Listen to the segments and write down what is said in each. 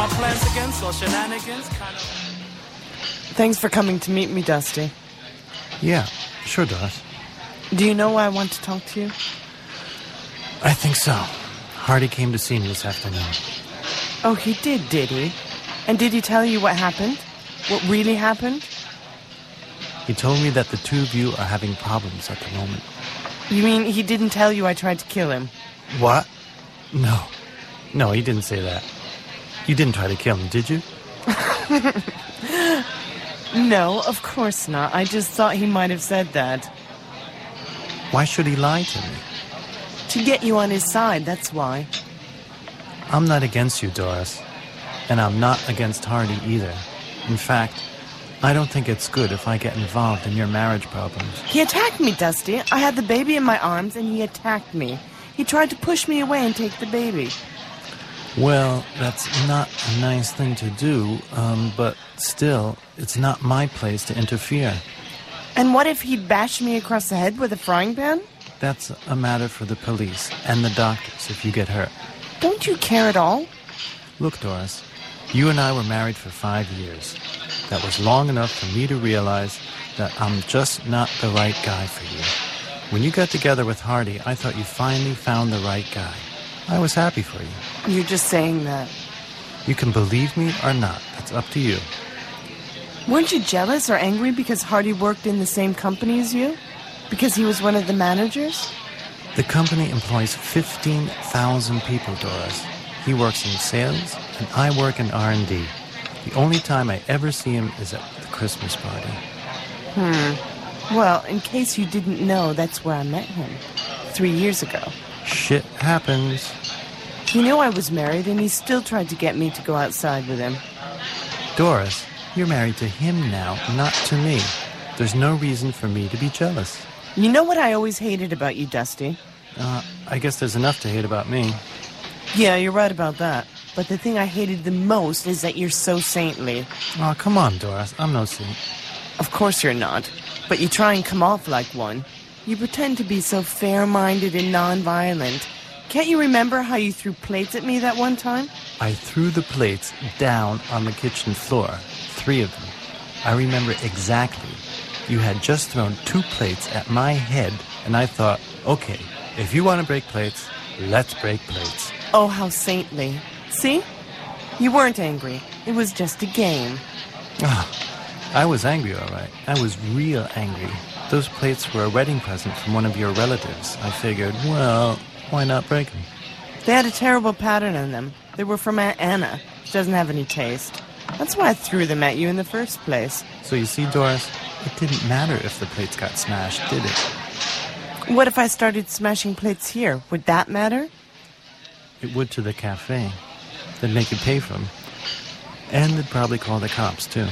my plans again, so shenanigans, kind of... Thanks for coming to meet me, Dusty. Yeah, sure, Doris. Do you know why I want to talk to you? I think so. Hardy came to see me this afternoon. Oh, he did he? And did he tell you what happened? What really happened? He told me that the two of you are having problems at the moment. You mean he didn't tell you I tried to kill him? What? No, he didn't say that. You didn't try to kill him, did you? No, of course not. I just thought he might have said that. Why should he lie to me? To get you on his side, that's why. I'm not against you, Doris. And I'm not against Hardy either. In fact, I don't think it's good if I get involved in your marriage problems. He attacked me, Dusty. I had the baby in my arms and he attacked me. He tried to push me away and take the baby. Well, that's not a nice thing to do, but still, it's not my place to interfere. And what if he'd bashed me across the head with a frying pan? That's a matter for the police and the doctors if you get hurt. Don't you care at all? Look, Doris, you and I were married for 5 years. That was long enough for me to realize that I'm just not the right guy for you. When you got together with Hardy, I thought you finally found the right guy. I was happy for you. You're just saying that. You can believe me or not. That's up to you. Weren't you jealous or angry because Hardy worked in the same company as you? Because he was one of the managers? The company employs 15,000 people, Doris. He works in sales, and I work in R&D. The only time I ever see him is at the Christmas party. Well, in case you didn't know, that's where I met him. 3 years ago. Shit happens. He knew I was married, and he still tried to get me to go outside with him. Doris, you're married to him now, not to me. There's no reason for me to be jealous. You know what I always hated about you, Dusty? I guess there's enough to hate about me. Yeah, you're right about that. But the thing I hated the most is that you're so saintly. Oh, come on, Doris. I'm no saint. Of course you're not. But you try and come off like one. You pretend to be so fair-minded and non-violent. Can't you remember how you threw plates at me that one time? I threw the plates down on the kitchen floor. 3 of them. I remember exactly. You had just thrown 2 plates at my head, and I thought, okay, if you want to break plates, let's break plates. Oh, how saintly. See? You weren't angry. It was just a game. I was angry, all right. I was real angry. Those plates were a wedding present from one of your relatives. I figured, well, why not break them? They had a terrible pattern on them. They were from Aunt Anna. She doesn't have any taste. That's why I threw them at you in the first place. So you see, Doris, it didn't matter if the plates got smashed, did it? What if I started smashing plates here? Would that matter? It would to the cafe. They'd make you pay for them. And they'd probably call the cops, too.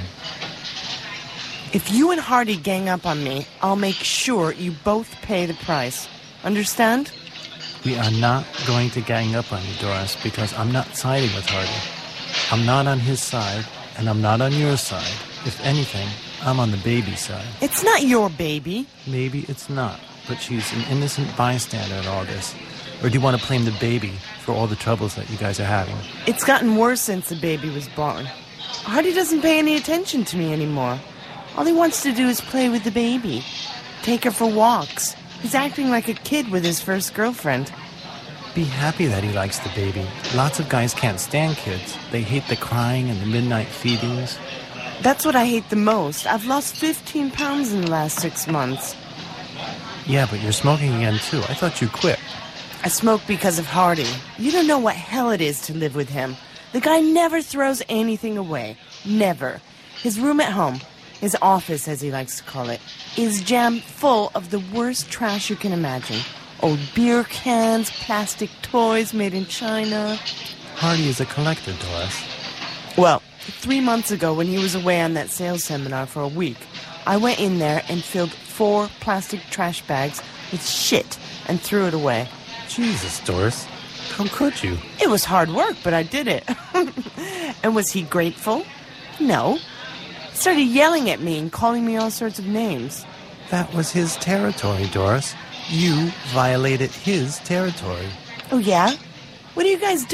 If you and Hardy gang up on me, I'll make sure you both pay the price. Understand? We are not going to gang up on you, Doris, because I'm not siding with Hardy. I'm not on his side, and I'm not on your side. If anything, I'm on the baby's side. It's not your baby. Maybe it's not, but she's an innocent bystander in all this. Or do you want to blame the baby for all the troubles that you guys are having? It's gotten worse since the baby was born. Hardy doesn't pay any attention to me anymore. All he wants to do is play with the baby. Take her for walks. He's acting like a kid with his first girlfriend. Be happy that he likes the baby. Lots of guys can't stand kids. They hate the crying and the midnight feedings. That's what I hate the most. I've lost 15 pounds in the last 6 months. Yeah, but you're smoking again, too. I thought you quit. I smoke because of Hardy. You don't know what hell it is to live with him. The guy never throws anything away. Never. His room at home, his office as he likes to call it, is jammed full of the worst trash you can imagine. Old beer cans, plastic toys made in China. Hardy is a collector, Doris. Well, 3 months ago when he was away on that sales seminar for a week, I went in there and filled 4 plastic trash bags with shit and threw it away. Jesus, Doris. How could you? It was hard work, but I did it. And was he grateful? No. He started yelling at me and calling me all sorts of names. That was his territory, Doris. You violated his territory. Oh, yeah? What do you guys do?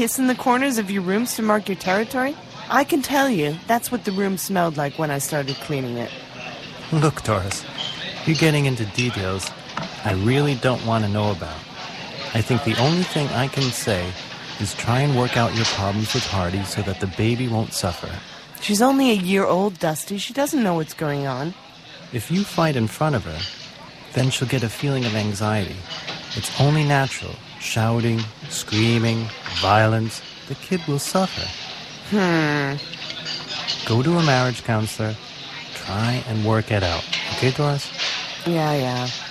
piss in the corners of your rooms to mark your territory? I can tell you, that's what the room smelled like when I started cleaning it. Look, Doris, you're getting into details I really don't want to know about. I think the only thing I can say is try and work out your problems with Hardy so that the baby won't suffer. She's only a year old, Dusty. She doesn't know what's going on. If you fight in front of her, then she'll get a feeling of anxiety. It's only natural. Shouting, screaming, violence. The kid will suffer. Go to a marriage counselor. Try and work it out. Okay, Doris? Yeah.